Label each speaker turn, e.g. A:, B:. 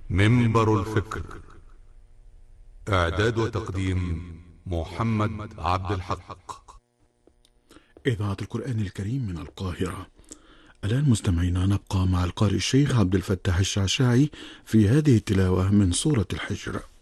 A: منبر الفكر. إعداد وتقديم محمد عبد الحق.
B: إذاعة القرآن الكريم من القاهرة. الآن مستمعينا نبقى مع القارئ الشيخ عبد الفتاح الشعشاعي في هذه التلاوة من سورة الحجر.